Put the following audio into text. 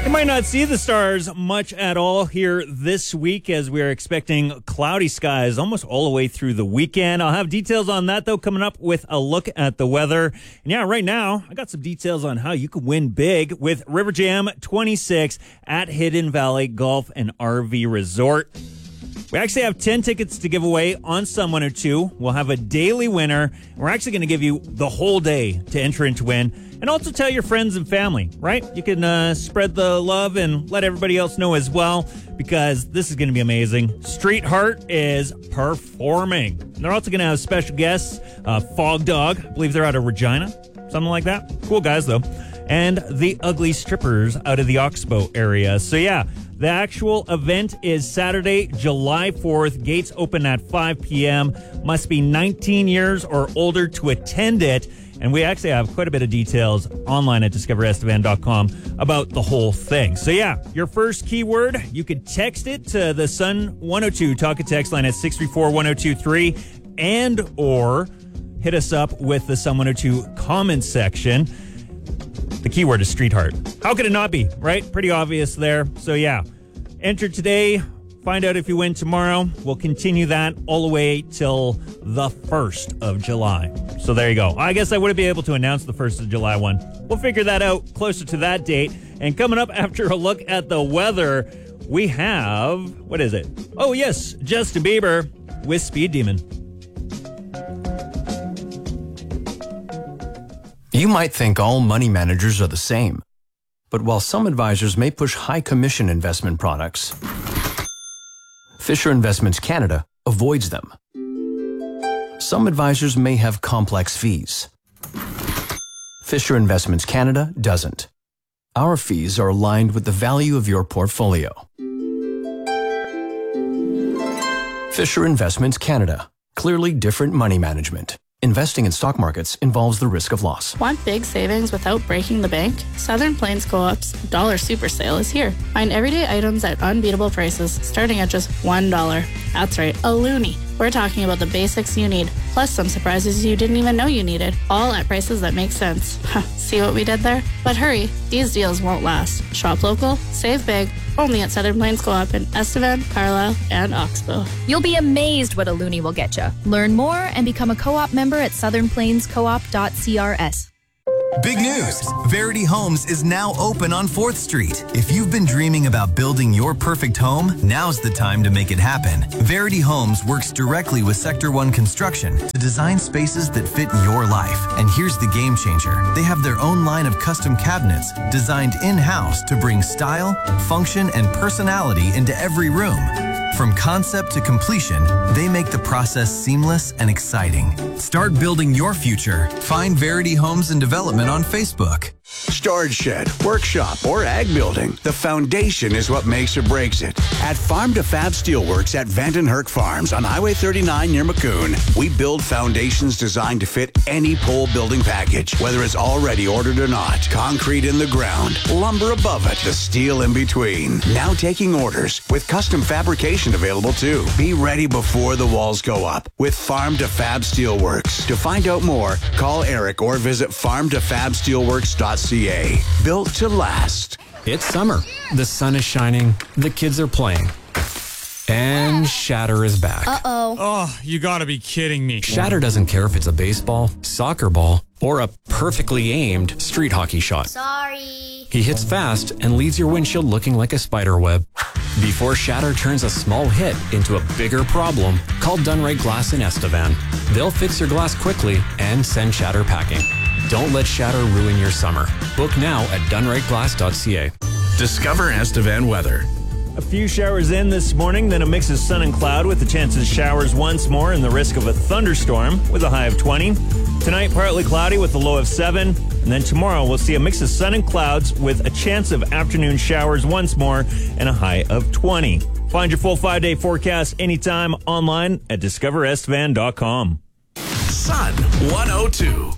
You might not see the stars much at all here this week as we are expecting cloudy skies almost all the way through the weekend. I'll have details on that, though, coming up with a look at the weather. And yeah, right now, I got some details on how you can win big with River Jam 26 at Hidden Valley Golf and RV Resort. We actually have 10 tickets to give away on Sun 102. We'll have a daily winner. We're actually going to give you the whole day to enter and to win. And also tell your friends and family, right? You can spread the love and let everybody else know as well, because this is going to be amazing. Street Heart is performing. And they're also going to have special guests, Fog Dog. I believe they're out of Regina, something like that. Cool guys, though. And the Ugly Strippers out of the Oxbow area. So, yeah. The actual event is Saturday, July 4th. Gates open at 5 p.m. Must be 19 years or older to attend it. And we actually have quite a bit of details online at discoverestevan.com about the whole thing. So, yeah, your first keyword, you could text it to the Sun 102 talk and text line at 634-1023 and or hit us up with the Sun 102 comment section. The keyword is Street Heart. How could it not be, right? Pretty obvious there. So, yeah, enter today. Find out if you win tomorrow. We'll continue that all the way till the 1st of July. So there you go. I guess I wouldn't be able to announce the 1st of July one. We'll figure that out closer to that date. And coming up after a look at the weather, we have, what is it? Oh, yes, Justin Bieber with Speed Demon. You might think all money managers are the same. But while some advisors may push high commission investment products, Fisher Investments Canada avoids them. Some advisors may have complex fees. Fisher Investments Canada doesn't. Our fees are aligned with the value of your portfolio. Fisher Investments Canada. Clearly different money management. Investing in stock markets involves the risk of loss. Want big savings without breaking the bank? Southern Plains Co-op's Dollar Super Sale is here. Find everyday items at unbeatable prices, starting at just $1. That's right, a loonie. We're talking about the basics you need, plus some surprises you didn't even know you needed, all at prices that make sense. See what we did there? But hurry, these deals won't last. Shop local, save big, only at Southern Plains Co-op in Estevan, Carlisle, and Oxbow. You'll be amazed what a loonie will get you. Learn more and become a co-op member at southernplainscoop.crs. Big news! Verity Homes is now open on 4th Street. If you've been dreaming about building your perfect home, now's the time to make it happen. Verity Homes works directly with Sector 1 Construction to design spaces that fit your life. And here's the game changer. They have their own line of custom cabinets designed in-house to bring style, function, and personality into every room. From concept to completion, they make the process seamless and exciting. Start building your future. Find Verity Homes and Development on Facebook. Storage shed, workshop, or ag building. The foundation is what makes or breaks it. At Farm to Fab Steelworks at Vandenherk Farms on Highway 39 near Maccoon, we build foundations designed to fit any pole building package, whether it's already ordered or not. Concrete in the ground, lumber above it, the steel in between. Now taking orders with custom fabrication available too. Be ready before the walls go up with Farm to Fab Steelworks. To find out more, call Eric or visit farmtofabsteelworks.ca. Built to last. It's summer. The sun is shining. The kids are playing. And Shatter is back. Uh-oh. Oh, you gotta be kidding me. Shatter doesn't care if it's a baseball, soccer ball, or a perfectly aimed street hockey shot. Sorry. He hits fast and leaves your windshield looking like a spider web. Before Shatter turns a small hit into a bigger problem, call Dunright Glass in Estevan. They'll fix your glass quickly and send Shatter packing. Don't let Shatter ruin your summer. Book now at dunrightglass.ca. Discover Estevan weather. A few showers in this morning, then a mix of sun and cloud with the chances of showers once more and the risk of a thunderstorm with a high of 20. Tonight, partly cloudy with a low of 7. And then tomorrow, we'll see a mix of sun and clouds with a chance of afternoon showers once more and a high of 20. Find your full 5-day forecast anytime online at discoverestevan.com. Sun 102.